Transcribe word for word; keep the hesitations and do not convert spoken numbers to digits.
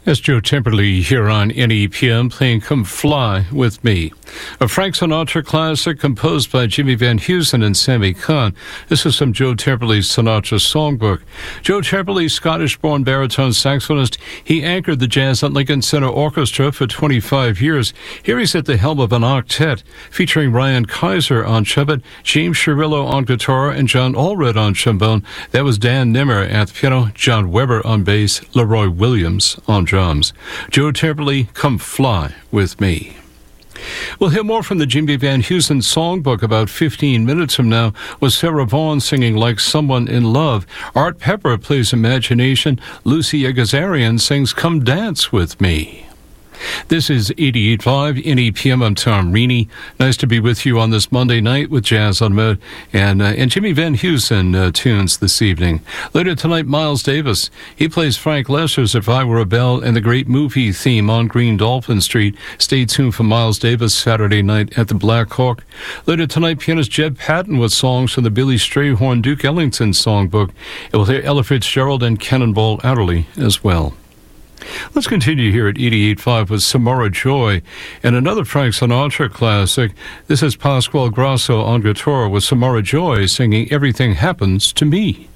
That's Joe Temperley here on N E P M playing Come Fly With Me. A Frank Sinatra classic composed by Jimmy Van Heusen and Sammy Cahn. This is from Joe Temperley's Sinatra Songbook. Joe Temperley, Scottish-born baritone saxophonist, he anchored the Jazz at Lincoln Center Orchestra for twenty-five years. Here he's at the helm of an octet featuring Ryan Kaiser on trumpet, James Shirillo on guitar, and John Allred on trombone. That was Dan Nimmer at the piano, John Weber on bass, Leroy Williams on drums. Joe Temperley, Come Fly With Me. We'll hear more from the Jimmy Van Heusen Songbook about fifteen minutes from now, with Sarah Vaughan singing Like Someone in Love. Art Pepper plays Imagination. Lucy Agazarian sings Come Dance With Me. This is eighty-eight point five N E P M. I'm Tom Reaney. Nice to be with you on this Monday night with Jazz on Med and, uh, and Jimmy Van Heusen uh, tunes this evening. Later tonight, Miles Davis. He plays Frank Lesser's If I Were a Bell and the great movie theme on Green Dolphin Street. Stay tuned for Miles Davis Saturday night at the Black Hawk. Later tonight, pianist Jed Patton with songs from the Billy Strayhorn Duke Ellington Songbook. And we'll hear Ella Fitzgerald and Cannonball Adderley as well. Let's continue here at eighty-eight point five with Samara Joy and another Frank Sinatra classic. This is Pasquale Grasso on guitar with Samara Joy singing Everything Happens to Me.